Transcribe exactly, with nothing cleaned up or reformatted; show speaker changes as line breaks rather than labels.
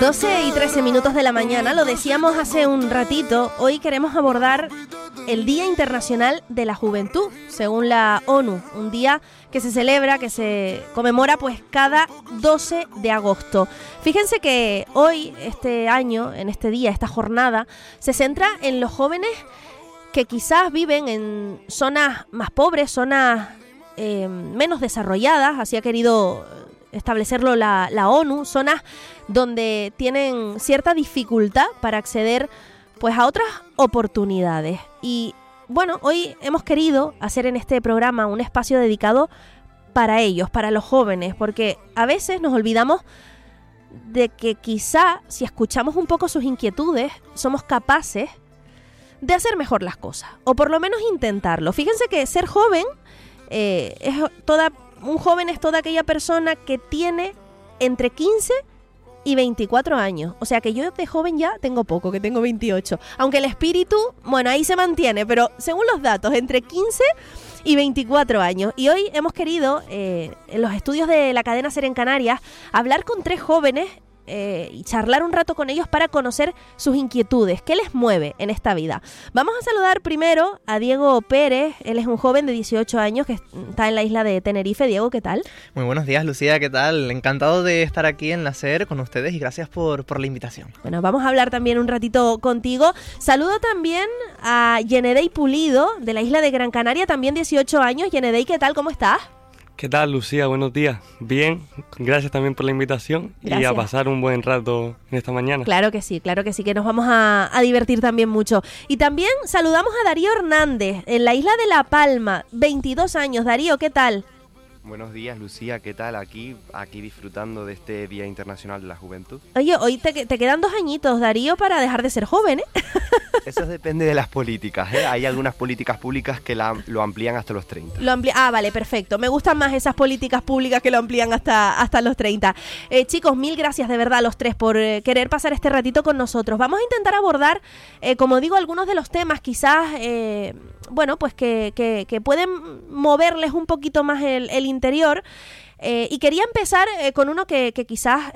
doce y trece minutos de la mañana, lo decíamos hace un ratito, hoy queremos abordar el Día Internacional de la Juventud, según la ONU, un día que se celebra, que se conmemora pues cada doce de agosto. Fíjense que hoy, este año, en este día, esta jornada, se centra en los jóvenes que quizás viven en zonas más pobres, zonas eh, menos desarrolladas, así ha querido establecerlo la, la ONU, zonas donde tienen cierta dificultad para acceder pues a otras oportunidades. Y bueno, hoy hemos querido hacer en este programa un espacio dedicado para ellos, para los jóvenes, porque a veces nos olvidamos de que quizá si escuchamos un poco sus inquietudes, somos capaces de hacer mejor las cosas, o por lo menos intentarlo. Fíjense que ser joven, eh, es toda, un joven es toda aquella persona que tiene entre quince y veinticuatro años. O sea que yo de joven ya tengo poco, que tengo veintiocho. Aunque el espíritu, bueno, ahí se mantiene, pero según los datos, entre quince y veinticuatro años. Y hoy hemos querido, eh, en los estudios de la cadena SER en Canarias, hablar con tres jóvenes eh, y charlar un rato con ellos para conocer sus inquietudes, qué les mueve en esta vida. Vamos a saludar primero a Diego Pérez. Él es un joven de dieciocho años que está en la isla de Tenerife. Diego, ¿qué tal?
Muy buenos días, Lucía, ¿qué tal? Encantado de estar aquí en la SER con ustedes y gracias por, por la invitación.
Bueno, vamos a hablar también un ratito contigo. Saludo también a Yenedey Pulido, de la isla de Gran Canaria, también dieciocho años. Yenedey, ¿qué tal? ¿Cómo estás?
¿Qué tal, Lucía? Buenos días. Bien, gracias también por la invitación. Gracias. Y a pasar un buen rato en esta mañana.
Claro que sí, claro que sí, que nos vamos a, a divertir también mucho. Y también saludamos a Darío Hernández, en la isla de La Palma, veintidós años. Darío, ¿qué tal?
Buenos días, Lucía, ¿qué tal? Aquí aquí disfrutando de este Día Internacional de la Juventud.
Oye, hoy te, te quedan dos añitos, Darío, para dejar de ser joven, ¿eh?
Eso depende de las políticas, ¿eh? Hay algunas políticas públicas que la, lo amplían hasta los treinta.
Lo ampli- ah, vale, perfecto. Me gustan más esas políticas públicas que lo amplían hasta, hasta los treinta. Eh, chicos, mil gracias de verdad a los tres por eh, querer pasar este ratito con nosotros. Vamos a intentar abordar, eh, como digo, algunos de los temas quizás, eh, bueno, pues que, que, que pueden moverles un poquito más el, el interior. Eh, y quería empezar eh, con uno que, que quizás